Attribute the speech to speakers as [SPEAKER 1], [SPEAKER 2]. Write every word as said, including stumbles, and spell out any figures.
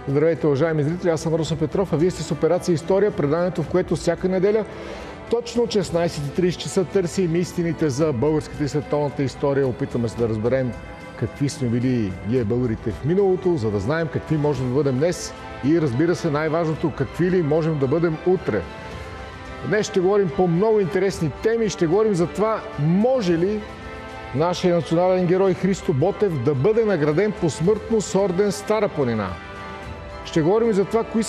[SPEAKER 1] Здравейте, уважаеми зрители, аз съм Росен Петров, а вие сте с Операция История, преданието, в което всяка неделя точно от шестнайсет и трийсет часа търсим истините за българската и световната история. Опитаме се да разберем какви сме били ние българите в миналото, за да знаем какви можем да бъдем днес и, разбира се, най-важното, какви ли можем да бъдем утре. Днес ще говорим по много интересни теми, ще говорим за това може ли нашия национален герой Христо Ботев да бъде награден посмъртно с орден Стара планина. Ще говорим и за това кои